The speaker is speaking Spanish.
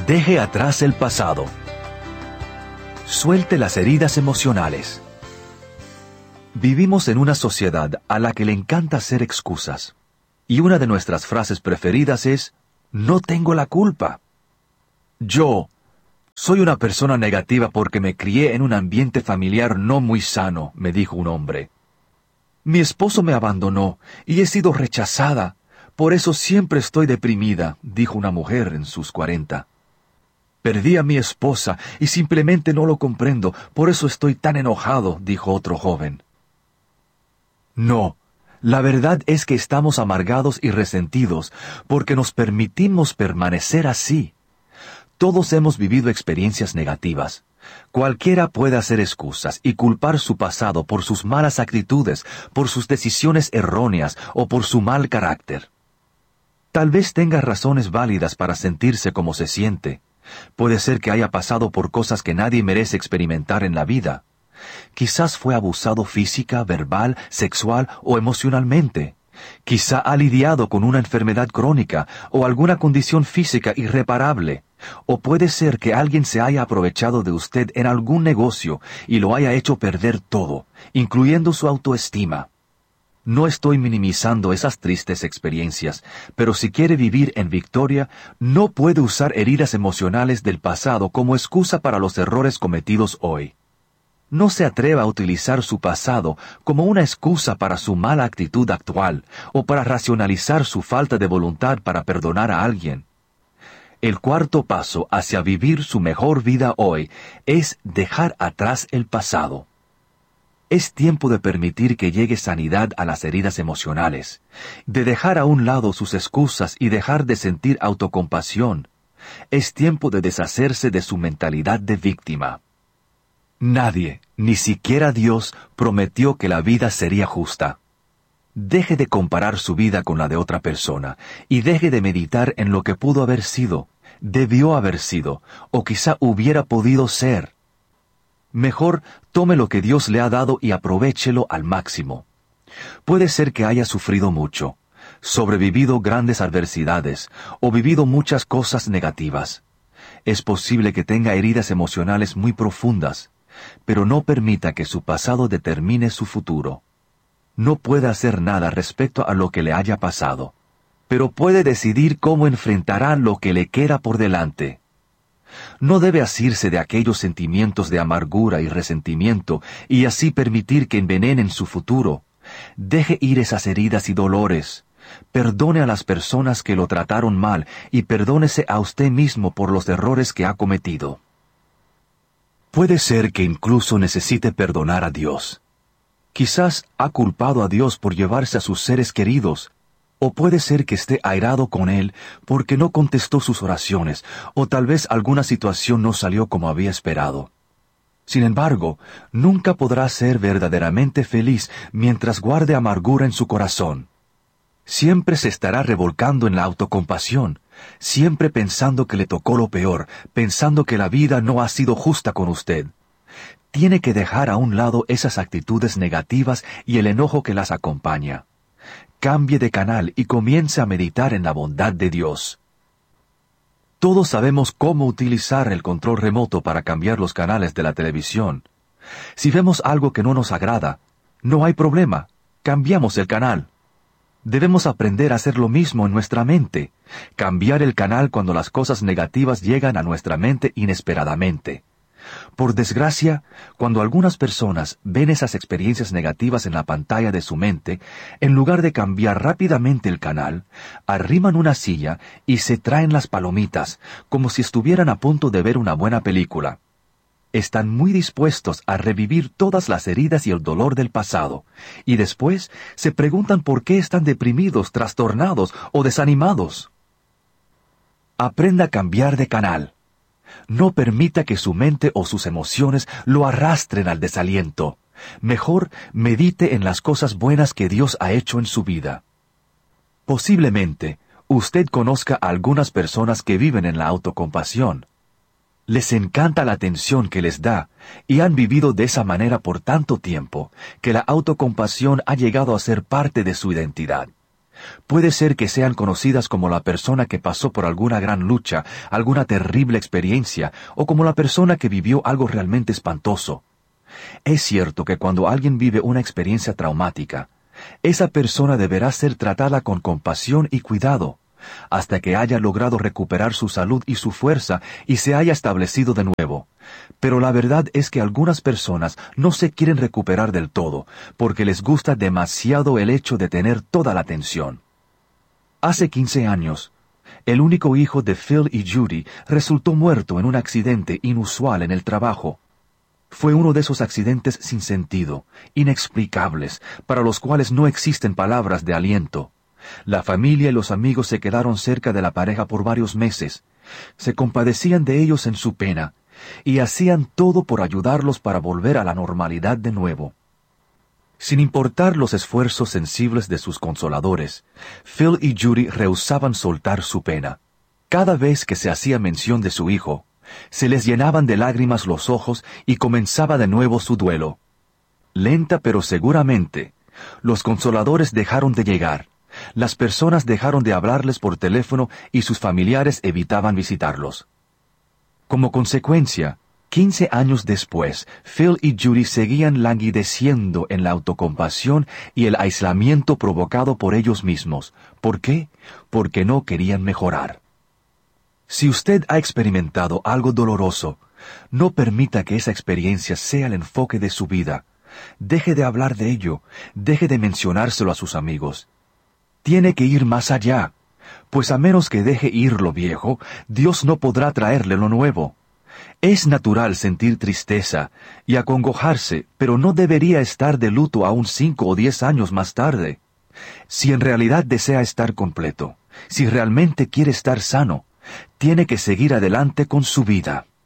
Deje atrás el pasado. Suelte las heridas emocionales. Vivimos en una sociedad a la que le encanta hacer excusas. Y una de nuestras frases preferidas es, "No tengo la culpa". Yo soy una persona negativa porque me crié en un ambiente familiar no muy sano, me dijo un hombre. Mi esposo me abandonó y he sido rechazada. Por eso siempre estoy deprimida, dijo una mujer en sus 40. Perdí a mi esposa y simplemente no lo comprendo, por eso estoy tan enojado, dijo otro joven. No, la verdad es que estamos amargados y resentidos porque nos permitimos permanecer así. Todos hemos vivido experiencias negativas. Cualquiera puede hacer excusas y culpar su pasado por sus malas actitudes, por sus decisiones erróneas o por su mal carácter. Tal vez tenga razones válidas para sentirse como se siente. Puede ser que haya pasado por cosas que nadie merece experimentar en la vida. Quizás fue abusado física, verbal, sexual o emocionalmente. Quizá ha lidiado con una enfermedad crónica o alguna condición física irreparable. O puede ser que alguien se haya aprovechado de usted en algún negocio y lo haya hecho perder todo, incluyendo su autoestima. No estoy minimizando esas tristes experiencias, pero si quiere vivir en victoria, no puede usar heridas emocionales del pasado como excusa para los errores cometidos hoy. No se atreva a utilizar su pasado como una excusa para su mala actitud actual o para racionalizar su falta de voluntad para perdonar a alguien. El cuarto paso hacia vivir su mejor vida hoy es dejar atrás el pasado. Es tiempo de permitir que llegue sanidad a las heridas emocionales, de dejar a un lado sus excusas y dejar de sentir autocompasión. Es tiempo de deshacerse de su mentalidad de víctima. Nadie, ni siquiera Dios, prometió que la vida sería justa. Deje de comparar su vida con la de otra persona y deje de meditar en lo que pudo haber sido, debió haber sido, o quizá hubiera podido ser. Mejor tome lo que Dios le ha dado y aprovéchelo al máximo. Puede ser que haya sufrido mucho, sobrevivido grandes adversidades o vivido muchas cosas negativas. Es posible que tenga heridas emocionales muy profundas, pero no permita que su pasado determine su futuro. No puede hacer nada respecto a lo que le haya pasado, pero puede decidir cómo enfrentará lo que le queda por delante. No debe asirse de aquellos sentimientos de amargura y resentimiento y así permitir que envenenen su futuro. Deje ir esas heridas y dolores. Perdone a las personas que lo trataron mal y perdónese a usted mismo por los errores que ha cometido. Puede ser que incluso necesite perdonar a Dios. Quizás ha culpado a Dios por llevarse a sus seres queridos, o puede ser que esté airado con Él porque no contestó sus oraciones, o tal vez alguna situación no salió como había esperado. Sin embargo, nunca podrá ser verdaderamente feliz mientras guarde amargura en su corazón. Siempre se estará revolcando en la autocompasión, siempre pensando que le tocó lo peor, pensando que la vida no ha sido justa con usted. Tiene que dejar a un lado esas actitudes negativas y el enojo que las acompaña. Cambie de canal y comience a meditar en la bondad de Dios. Todos sabemos cómo utilizar el control remoto para cambiar los canales de la televisión. Si vemos algo que no nos agrada, no hay problema, cambiamos el canal. Debemos aprender a hacer lo mismo en nuestra mente, cambiar el canal cuando las cosas negativas llegan a nuestra mente inesperadamente. Por desgracia, cuando algunas personas ven esas experiencias negativas en la pantalla de su mente, en lugar de cambiar rápidamente el canal, arriman una silla y se traen las palomitas, como si estuvieran a punto de ver una buena película. Están muy dispuestos a revivir todas las heridas y el dolor del pasado, y después se preguntan por qué están deprimidos, trastornados o desanimados. Aprenda a cambiar de canal. No permita que su mente o sus emociones lo arrastren al desaliento. Mejor medite en las cosas buenas que Dios ha hecho en su vida. Posiblemente, usted conozca a algunas personas que viven en la autocompasión. Les encanta la atención que les da, y han vivido de esa manera por tanto tiempo, que la autocompasión ha llegado a ser parte de su identidad. Puede ser que sean conocidas como la persona que pasó por alguna gran lucha, alguna terrible experiencia, o como la persona que vivió algo realmente espantoso. Es cierto que cuando alguien vive una experiencia traumática, esa persona deberá ser tratada con compasión y cuidado, hasta que haya logrado recuperar su salud y su fuerza y se haya establecido de nuevo. Pero la verdad es que algunas personas no se quieren recuperar del todo, porque les gusta demasiado el hecho de tener toda la atención. Hace 15 años, el único hijo de Phil y Judy resultó muerto en un accidente inusual en el trabajo. Fue uno de esos accidentes sin sentido, inexplicables, para los cuales no existen palabras de aliento. La familia y los amigos se quedaron cerca de la pareja por varios meses. Se compadecían de ellos en su pena, y hacían todo por ayudarlos para volver a la normalidad de nuevo. Sin importar los esfuerzos sensibles de sus consoladores, Phil y Judy rehusaban soltar su pena. Cada vez que se hacía mención de su hijo, se les llenaban de lágrimas los ojos y comenzaba de nuevo su duelo. Lenta pero seguramente, los consoladores dejaron de llegar. Las personas dejaron de hablarles por teléfono y sus familiares evitaban visitarlos. Como consecuencia, 15 años después, Phil y Judy seguían languideciendo en la autocompasión y el aislamiento provocado por ellos mismos. ¿Por qué? Porque no querían mejorar. Si usted ha experimentado algo doloroso, no permita que esa experiencia sea el enfoque de su vida. Deje de hablar de ello, deje de mencionárselo a sus amigos. Tiene que ir más allá, pues a menos que deje ir lo viejo, Dios no podrá traerle lo nuevo. Es natural sentir tristeza y acongojarse, pero no debería estar de luto aún 5 o 10 años más tarde. Si en realidad desea estar completo, si realmente quiere estar sano, tiene que seguir adelante con su vida.